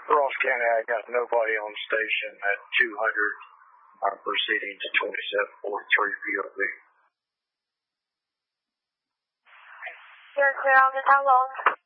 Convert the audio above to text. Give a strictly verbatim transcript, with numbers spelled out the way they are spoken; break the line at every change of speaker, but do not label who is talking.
Ross County, I got nobody on station at two hundred. I'm proceeding to twenty-seven forty-three V O B.
You're clear on this, how long?